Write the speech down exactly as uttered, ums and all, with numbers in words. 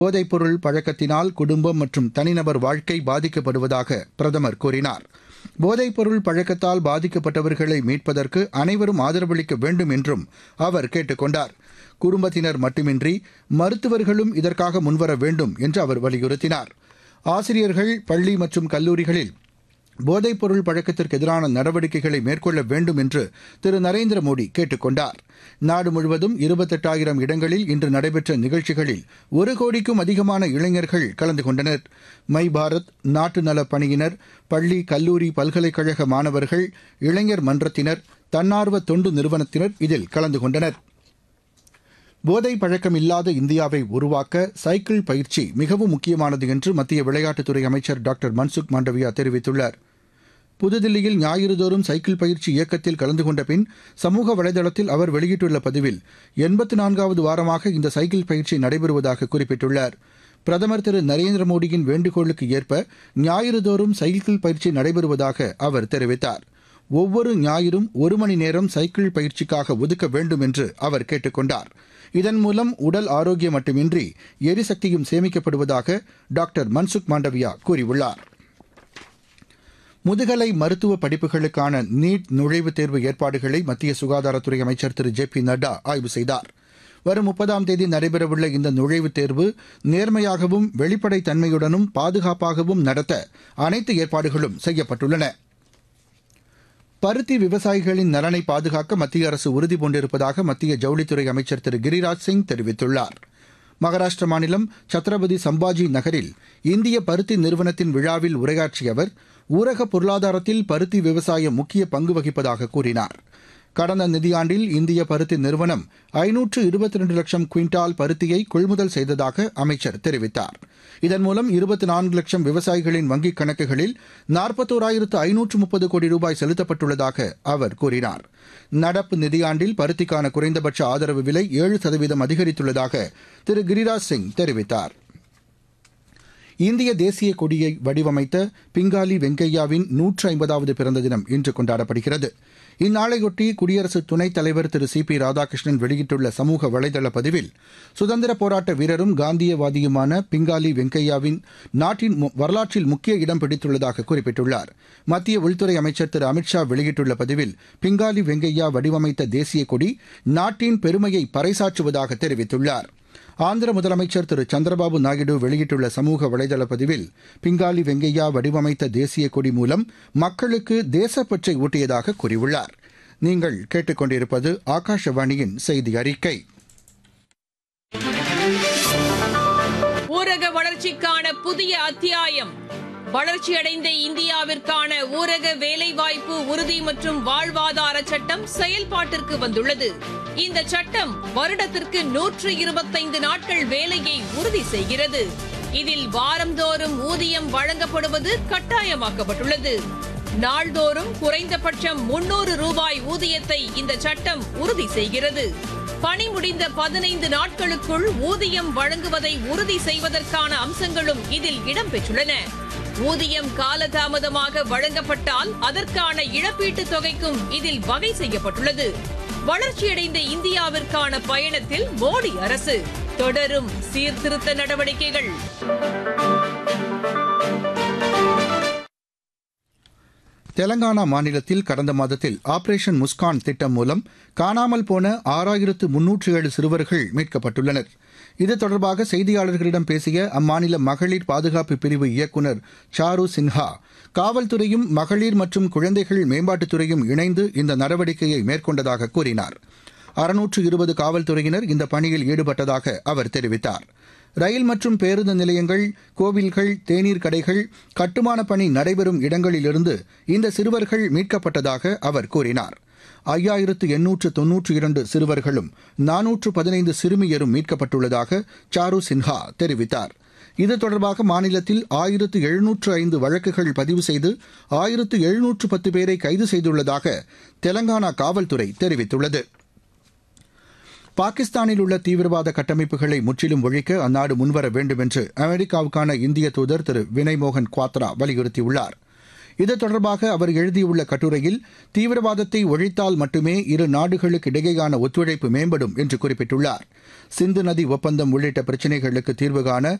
போதைப்பொருள் பழக்கத்தினால் குடும்பம் மற்றும் தனிநபர் வாழ்க்கை பாதிக்கப்படுவதாக பிரதமர் கூறினார். போதைப்பொருள் பழக்கத்தால் பாதிக்கப்பட்டவர்களை மீட்பதற்கு அனைவரும் ஆதரவளிக்க வேண்டும் என்றும் அவர் கேட்டுக் கொண்டார். குடும்பத்தினர் மட்டுமின்றி மருத்துவர்களும் இதற்காக முன்வர வேண்டும் என்று அவர் வலியுறுத்தினார். ஆசிரியர்கள் பள்ளி மற்றும் கல்லூரிகளில் போதைப்பொருள் பழக்கத்திற்கு எதிரான நடவடிக்கைகளை மேற்கொள்ள வேண்டும் என்று திரு நரேந்திர மோடி கேட்டுக் கொண்டார். நாடு முழுவதும் இருபத்தெட்டாயிரம் இடங்களில் இன்று நடைபெற்ற நிகழ்ச்சிகளில் ஒரு கோடிக்கும் அதிகமான இளைஞர்கள் கலந்து கொண்டனர். மை பாரத், நாட்டு நலப் பணியினர், பள்ளி, கல்லூரி, பல்கலைக்கழக மாணவர்கள், இளைஞர் மன்றத்தினர், தன்னார்வ தொண்டு நிறுவனத்தினர் இதில் கலந்து கொண்டனர். போதை பழக்கம் இல்லாத இந்தியாவை உருவாக்க சைக்கிள் பயிற்சி மிகவும் முக்கியமானது என்று மத்திய விளையாட்டுத்துறை அமைச்சர் டாக்டர் மன்சுக் மாண்டவியா தெரிவித்துள்ளார். புதுதில்லியில் ஞாயிறுதோறும் சைக்கிள் பயிற்சி இயக்கத்தில் கலந்து கொண்ட பின் சமூக வலைதளத்தில் அவர் வெளியிட்டுள்ள பதிவில் எண்பத்து நான்காவது வாரமாக இந்த சைக்கிள் பயிற்சி நடைபெறுவதாக குறிப்பிட்டுள்ளார். பிரதமர் திரு நரேந்திர மோடியின் வேண்டுகோளுக்கு ஏற்ப ஞாயிறுதோறும் சைக்கிள் பயிற்சி நடைபெறுவதாக அவர் தெரிவித்தார். ஒவ்வொரு ஞாயிறும் ஒரு மணி நேரம் சைக்கிள் பயிற்சிக்காக ஒதுக்க வேண்டும் என்று அவர் கேட்டுக் கொண்டார். இதன் மூலம் உடல் ஆரோக்கியம் மட்டுமின்றி எரிசக்தியும் சேமிக்கப்படுவதாக டாக்டர் மன்சுக் மாண்டவியா கூறியுள்ளார். முதுகலை மருத்துவ படிப்புகளுக்கான நீட் நுழைவுத் தேர்வு ஏற்பாடுகளை மத்திய சுகாதாரத்துறை அமைச்சர் திரு ஜே பி நட்டா ஆய்வு செய்தார். வரும் முப்பதாம் தேதி நடைபெறவுள்ள இந்த நுழைவுத் தேர்வு நேர்மையாகவும் வெளிப்படைத் தன்மையுடனும் பாதுகாப்பாகவும் நடத்த அனைத்து ஏற்பாடுகளும் செய்யப்பட்டுள்ளன. பருத்தி விவசாயிகளின் நலனை பாதுகாக்க மத்திய அரசு உறுதிபூண்டிருப்பதாக மத்திய ஜவுளித்துறை அமைச்சர் திரு கிரிராஜ் சிங் தெரிவித்துள்ளார். மகாராஷ்டிர மாநிலம் சத்ரபதி சம்பாஜி நகரில் இந்திய பருத்தி நிறுவனத்தின் விழாவில் உரையாற்றிய அவர் ஊரக பொருளாதாரத்தில் பருத்தி விவசாயம் முக்கிய பங்கு வகிப்பதாக கூறினார். கடந்த நிதியாண்டில் இந்திய பருத்தி நிறுவனம் ஐநூற்று இருபத்தி இரண்டு லட்சம் குவிண்டால் பருத்தியை கொள்முதல் செய்ததாக அமைச்சர் தெரிவித்தார். இதன் மூலம் இருபத்தி நான்கு லட்சம் விவசாயிகளின் வங்கிக் கணக்குகளில் நாற்பத்தோராயிரத்து ஐநூற்று முப்பது கோடி ரூபாய் செலுத்தப்பட்டுள்ளதாக அவர் கூறினார். நடப்பு நிதியாண்டில் பருத்திக்கான குறைந்தபட்ச ஆதரவு விலை ஏழு சதவீதம் அதிகரித்துள்ளதாக திரு கிரிராஜ் சிங் தெரிவித்தார். இந்திய தேசிய கொடியை வடிவமைத்த பிங்காலி வெங்கையாவின் நூற்று ஐம்பதாவது பிறந்த தினம் இன்று கொண்டாடப்படுகிறது. இந்நாளையொட்டி குடியரசு துணைத் தலைவர் திரு சி பி ராதாகிருஷ்ணன் வெளியிட்டுள்ள சமூக வலைதள பதிவில் சுதந்திர போராட்ட வீரரும் காந்தியவாதியுமான பிங்காலி வெங்கையாவின் நாட்டின் வரலாற்றில் முக்கிய இடம் பிடித்துள்ளதாக குறிப்பிட்டுள்ளார். மத்திய உள்துறை அமைச்சர் திரு அமித்ஷா வெளியிட்டுள்ள பதிவில் பிங்காலி வெங்கையா வடிவமைத்த தேசிய கொடி நாட்டின் பெருமையை பறைசாற்றுவதாக தெரிவித்துள்ளார். ஆந்திர முதலமைச்சர் திரு சந்திரபாபு நாயுடு வெளியிட்டுள்ள சமூக வலைதள பதிவில் பிங்காலி வெங்கையா வடிவமைத்த தேசிய கொடி மூலம் மக்களுக்கு தேசப்பற்றை ஊட்டியதாக கூறியுள்ளார். நீங்கள் கேட்டுக்கொண்டிருப்பது ஆகாஷவாணியின் செய்தி அறிக்கை. ஊரக வளர்ச்சிக்கான புதிய அத்தியாயம். வளர்ச்சியடைந்த இந்தியாவிற்கான ஊரக வேலைவாய்ப்பு உறுதி மற்றும் வாழ்வாதார சட்டம் செயல்பாட்டிற்கு வந்துள்ளது. இந்த சட்டம் வருடத்திற்கு நூற்று இருபத்தைந்து நாட்கள் வேலையை உறுதி செய்கிறது. இதில் வாரந்தோறும் ஊதியம் வழங்கப்படுவது கட்டாயமாக்கப்பட்டுள்ளது. நாள்தோறும் குறைந்தபட்சம் முன்னூறு ரூபாய் ஊதியத்தை இந்த சட்டம் உறுதி செய்கிறது. பணி முடிந்த பதினைந்து நாட்களுக்குள் ஊதியம் வழங்குவதை உறுதி செய்வதற்கான அம்சங்களும் இதில் இடம்பெற்றுள்ளன. ஊதியம் காலதாமதமாக வழங்கப்பட்டால் அதற்கான இழப்பீட்டுத் தொகைக்கும் இதில் வகை செய்யப்பட்டுள்ளது. வளர்ச்சியடைந்த இந்தியாவிற்கான பயணத்தில் மோடி அரசு தொடரும் சீர்திருத்த நடவடிக்கைகள். தெலங்கானா மாநிலத்தில் கடந்த மாதத்தில் ஆபரேஷன் முஸ்கான் திட்டம் மூலம் காணாமல் போன ஆறாயிரத்து முன்னூற்று ஏழு சிறுவர்கள் மீட்கப்பட்டுள்ளனர். இது தொடர்பாக செய்தியாளர்களிடம் பேசிய அம்மாநில மகளிர் பாதுகாப்பு பிரிவு இயக்குநர் சாரு சின்ஹா, காவல்துறையும் மகளிர் மற்றும் குழந்தைகள் மேம்பாட்டுத்துறையும் இணைந்து இந்த நடவடிக்கையை மேற்கொண்டதாக கூறினார். அறுநூற்று இருபது காவல்துறையினர் இந்த பணியில் ஈடுபட்டதாக அவர் தெரிவித்தார். ரயில் மற்றும் பேருந்து நிலையங்கள், கோவில்கள், தேநீர் கடைகள், கட்டுமான பணி நடைபெறும் இடங்களிலிருந்து இந்த சிறுவர்கள் மீட்கப்பட்டதாக அவர் கூறினார். ஐயாயிரத்து எண்ணூற்று தொன்னூற்று இரண்டு சிறுவர்களும் நானூற்று பதினைந்து சிறுமியரும் மீட்கப்பட்டுள்ளதாக சாரு சின்ஹா தெரிவித்தார். இது தொடர்பாக மாநிலத்தில் ஆயிரத்து எழுநூற்று ஐந்து வழக்குகள் பதிவு செய்து ஆயிரத்து எழுநூற்று பத்து பேரை கைது செய்துள்ளதாக தெலங்கானா காவல்துறை தெரிவித்துள்ளது. பாகிஸ்தானில் உள்ள தீவிரவாத கட்டமைப்புகளை முற்றிலும் ஒழிக்க அந்நாடு முன்வர வேண்டும் என்று அமெரிக்காவுக்கான இந்திய தூதர் திரு வினய் மோகன் குவாத்ரா வலியுறுத்தியுள்ளார். இது தொடர்பாக அவர் எழுதியுள்ள கட்டுரையில் தீவிரவாதத்தை ஒழித்தால் மட்டுமே இரு நாடுகளுக்கு இடையேயான ஒத்துழைப்பு மேம்படும் என்று குறிப்பிட்டுள்ளார். சிந்து நதி ஒப்பந்தம் உள்ளிட்ட பிரச்சினைகளுக்கு தீர்வு காண